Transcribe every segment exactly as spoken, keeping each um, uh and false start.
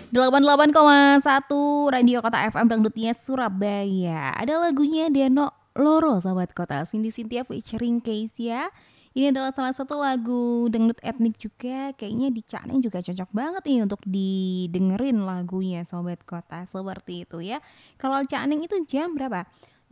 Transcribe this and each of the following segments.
delapan puluh delapan koma satu Radio Kota F M Dangdutnya Surabaya. Ada lagunya Deno Loro Sahabat Kota, Cindy Cynthia featuring Keisha. Ini adalah salah satu lagu dangdut etnik juga. Kayaknya di Caneng juga cocok banget nih untuk didengerin lagunya Sobat Kota. Seperti itu ya. Kalau Caneng itu jam berapa?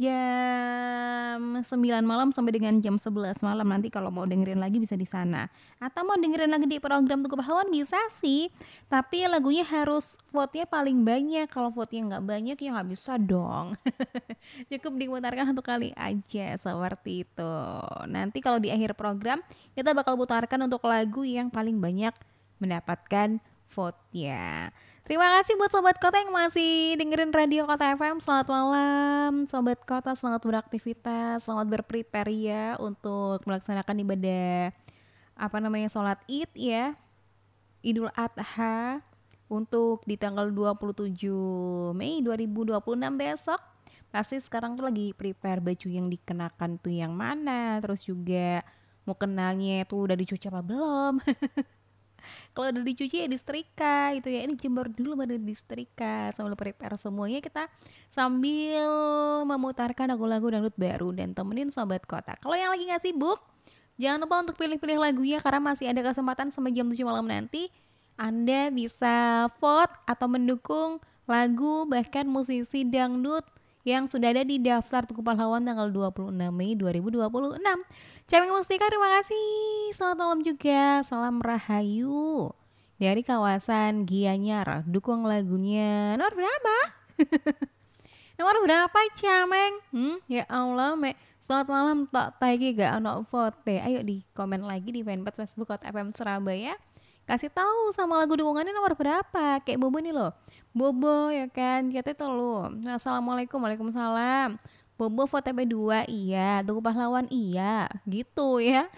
Jam sembilan malam sampai dengan jam sebelas malam. Nanti kalau mau dengerin lagi bisa di sana. Atau mau dengerin lagi di program Tugu Pahlawan bisa sih. Tapi lagunya harus vote-nya paling banyak. Kalau vote-nya nggak banyak ya nggak bisa dong. Cukup diputarkan satu kali aja seperti itu. Nanti kalau di akhir program kita bakal putarkan untuk lagu yang paling banyak mendapatkan vote-nya. Terima kasih buat Sobat Kota yang masih dengerin Radio Kota F M. Selamat malam Sobat Kota, selamat beraktivitas, selamat berprepare ya untuk melaksanakan ibadah apa namanya sholat id ya, Idul Adha untuk di tanggal dua puluh tujuh Mei dua ribu dua puluh enam besok. Pasti sekarang tuh lagi prepare baju yang dikenakan tuh yang mana, terus juga mau kenanya tuh udah dicuci apa belum. Kalau udah dicuci ya disetrika gitu ya. Ini jemur dulu baru disetrika. Sambil prepare semuanya kita sambil memutarkan lagu-lagu dangdut baru dan temenin Sobat Kota. Kalau yang lagi gak sibuk, jangan lupa untuk pilih-pilih lagunya karena masih ada kesempatan sampai jam tujuh malam nanti. Anda bisa vote atau mendukung lagu bahkan musisi dangdut yang sudah ada di daftar Tugu Pahlawan tanggal dua puluh enam Mei dua ribu dua puluh enam. Caming Mustika terima kasih. Selamat malam juga. Salam Rahayu dari kawasan Gianyar. Dukung lagunya. Nomor berapa? Nomor berapa Cameng? Hmm, ya Allah, Mek. Selamat malam tak tagi gak ono vote. Ayo di komen lagi di fanpage Facebook Kota F M Surabaya. Kasih tahu sama lagu dukungannya nomor berapa. Kayak Bobo nih loh. Bobo ya kan. Kita itu loh. Assalamualaikum. Waalaikumsalam. Bobo vote T P dua iya. Tugu Pahlawan iya. Gitu ya.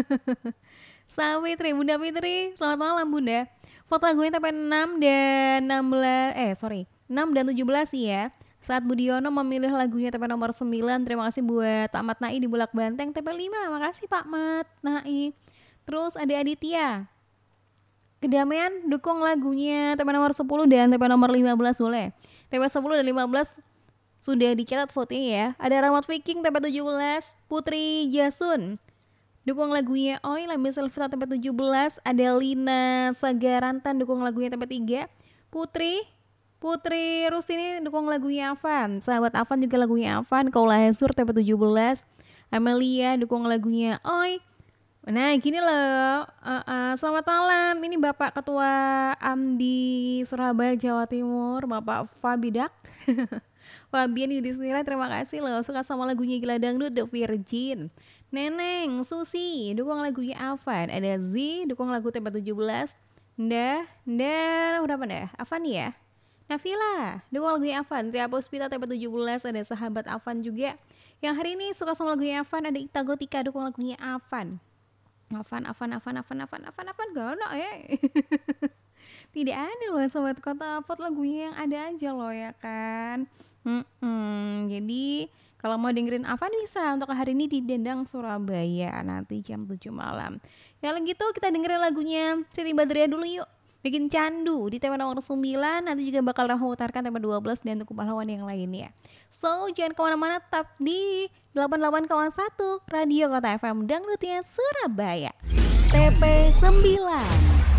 Sama Fitri. Bunda Fitri. Selamat malam Bunda. Vote lagunya T P enam dan enam belas. Eh sorry. enam dan tujuh belas ya. Saat Budiono memilih lagunya T P nomor sembilan. Terima kasih buat Pak Mat Nai di Bulak Banteng. T P lima. Makasih Pak Mat Nai. Terus ada Aditya. Kedamaian dukung lagunya T P nomor sepuluh dan T P nomor lima belas boleh. T P sepuluh dan lima belas sudah dicatat voting ya. Ada Rahmat Viking T P tujuh belas, Putri Jasun dukung lagunya Oi Lambi Selvita T P tujuh belas, ada Lina Sagarantan dukung lagunya T P tiga, Putri Putri Rustini dukung lagunya Avan. Sahabat Avan juga lagunya Avan. Kaula Hesur T P tujuh belas, Amelia dukung lagunya Oi. Nah gini loh, uh, uh, selamat malam. Ini Bapak Ketua Amdi Surabaya Jawa Timur, Bapak Fabidak. Fabian Yudhistira, terima kasih loh. Suka sama lagunya Gila Dangdut The Virgin. Neneng Susi dukung lagunya Avan. Ada Z dukung lagu T P tujuh belas. Ndah, ndah berapa ndah? Avan ya. Nafila dukung lagunya Avan. Tria Puspita T P tujuh belas. Ada sahabat Avan juga. Yang hari ini suka sama lagunya Avan. Ada Ita Gotika dukung lagunya Avan. Avan, Avan, Avan, Avan, Avan, Avan, Avan, gak ada ya. Tidak ada loh Sobat Kota, vote lagunya yang ada aja loh ya kan. Hmm, jadi kalau mau dengerin Avan bisa untuk hari ini di Dendang Surabaya nanti jam tujuh malam. Kalau gitu kita dengerin lagunya Siti Badriah dulu yuk. Bikin candu di T P nomor sembilan. Nanti juga bakal memutarkan T P dua belas dan Tugu Pahlawan yang lainnya. So jangan kemana-mana, tetap di delapan puluh delapan koma satu Radio Kota F M Dangdutnya Surabaya. T P sembilan.